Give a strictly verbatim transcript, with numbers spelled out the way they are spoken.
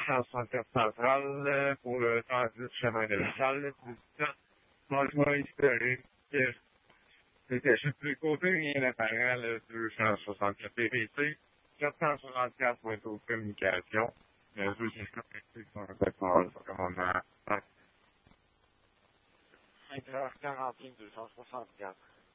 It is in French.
chanson centrale pour le transit chemin de la salle. Montre-moi historique. C'était juste du côté rien d'apparent, le deux cent soixante-quatre P V C, quatre cent soixante-quatre points de communication. Les deux qui sont complètement le commandement. cinq heures quarante et un, deux cent soixante-quatre.